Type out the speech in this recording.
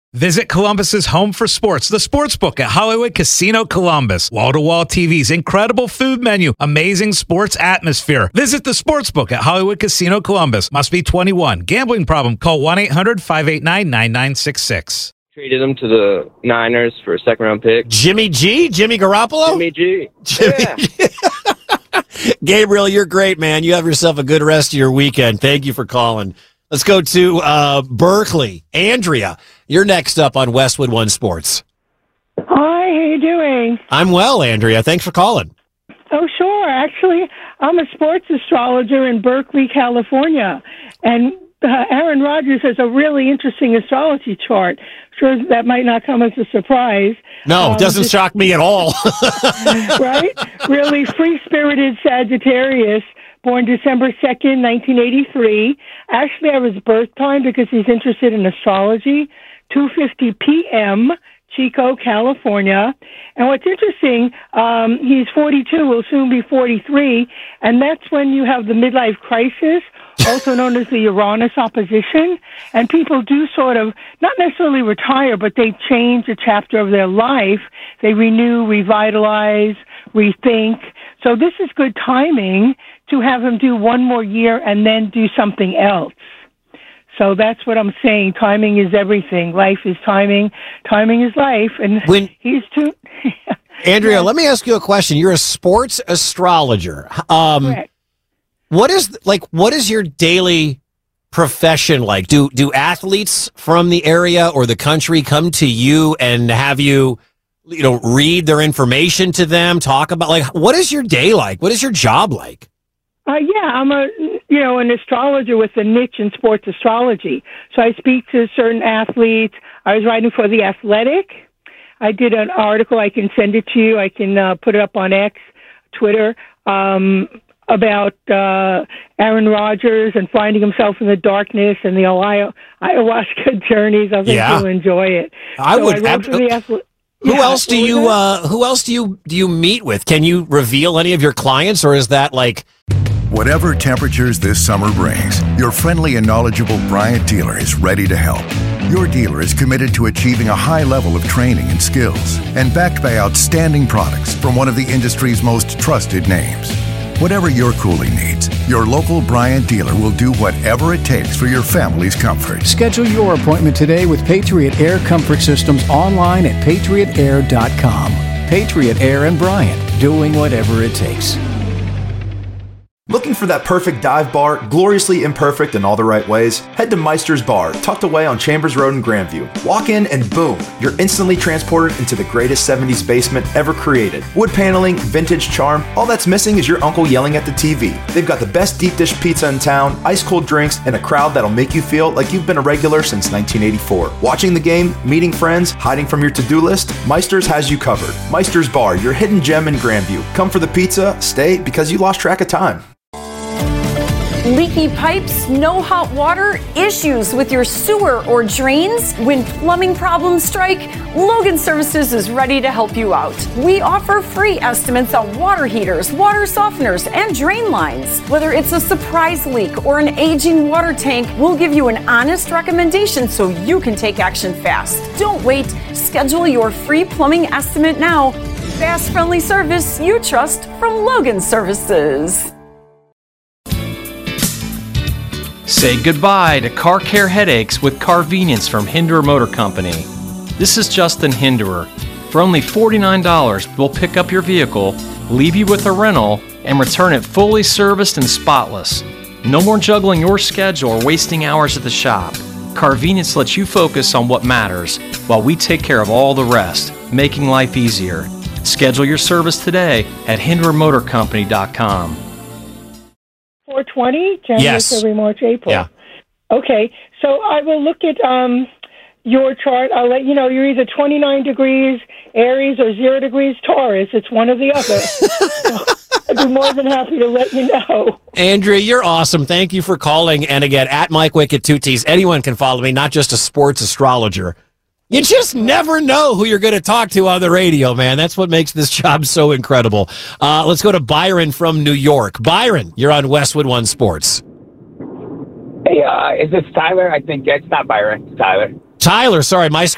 Visit Columbus's home for sports, the Sportsbook at Hollywood Casino Columbus. Wall-to-wall TVs, incredible food menu, amazing sports atmosphere. Visit the Sportsbook at Hollywood Casino Columbus. Must be 21. Gambling problem? Call 1-800-589-9966. Traded him to the Niners for a second-round pick. Jimmy G? Jimmy Garoppolo? Jimmy G. Jimmy G. Gabriel, you're great, man. You have yourself a good rest of your weekend. Thank you for calling. Let's go to Berkeley. Andrea, you're next up on Westwood One Sports. Hi, how you doing? I'm well, Andrea. Thanks for calling. Oh, sure. Actually, I'm a sports astrologer in Berkeley, California. And Aaron Rodgers has a really interesting astrology chart. Sure, that might not come as a surprise. No, it doesn't shock me at all. Right? Really free-spirited Sagittarius, born December 2nd, 1983. Actually, I was birth time because he's interested in astrology. 2:50 p.m., Chico, California. And what's interesting, he's 42, will soon be 43, and that's when you have the midlife crisis, also known as the Uranus opposition. And people do sort of, not necessarily retire, but they change a chapter of their life. They renew, revitalize, rethink. So this is good timing to have him do one more year and then do something else. So that's what I'm saying. Timing is everything. Life is timing. Timing is life. And he's too... Andrea, let me ask you a question. You're a sports astrologer. Correct. What is your daily profession like? Do athletes from the area or the country come to you and have you read their information to them, talk about, what is your day like? What is your job like? I'm an astrologer with a niche in sports astrology. So I speak to certain athletes. I was writing for The Athletic. I did an article. I can send it to you. I can put it up on X, Twitter, about Aaron Rodgers and finding himself in the darkness and the ayahuasca journeys. I think you'll enjoy it. I would. Who else do you meet with? Can you reveal any of your clients, or is that like... Whatever temperatures this summer brings, your friendly and knowledgeable Bryant dealer is ready to help. Your dealer is committed to achieving a high level of training and skills, and backed by outstanding products from one of the industry's most trusted names. Whatever your cooling needs, your local Bryant dealer will do whatever it takes for your family's comfort. Schedule your appointment today with Patriot Air Comfort Systems online at patriotair.com. Patriot Air and Bryant, doing whatever it takes. Looking for that perfect dive bar, gloriously imperfect in all the right ways? Head to Meister's Bar, tucked away on Chambers Road in Grandview. Walk in and boom, you're instantly transported into the greatest 70s basement ever created. Wood paneling, vintage charm, all that's missing is your uncle yelling at the TV. They've got the best deep dish pizza in town, ice cold drinks, and a crowd that'll make you feel like you've been a regular since 1984. Watching the game, meeting friends, hiding from your to-do list, Meister's has you covered. Meister's Bar, your hidden gem in Grandview. Come for the pizza, stay because you lost track of time. Leaky pipes, no hot water, issues with your sewer or drains? When plumbing problems strike, Logan Services is ready to help you out. We offer free estimates on water heaters, water softeners, and drain lines. Whether it's a surprise leak or an aging water tank, we'll give you an honest recommendation so you can take action fast. Don't wait. Schedule your free plumbing estimate now. Fast, friendly service you trust from Logan Services. Say goodbye to car care headaches with Carvenience from Hinderer Motor Company. This is Justin Hinderer. For only $49, we'll pick up your vehicle, leave you with a rental, and return it fully serviced and spotless. No more juggling your schedule or wasting hours at the shop. Carvenience lets you focus on what matters while we take care of all the rest, making life easier. Schedule your service today at HindererMotorCompany.com. 420, January, February, March, April. Yeah. Okay, so I will look at your chart. I'll let you know you're either 29 degrees Aries or 0 degrees Taurus. It's one or the other. So I'd be more than happy to let you know. Andrea, you're awesome. Thank you for calling. And again, at Mike Wick at 2Ts. Anyone can follow me, not just a sports astrologer. You just never know who you're going to talk to on the radio, man. That's what makes this job so incredible. Let's go to Byron from New York. Byron, you're on Westwood One Sports. Hey, is this Tyler? I think it's not Byron. It's Tyler. Tyler, sorry, my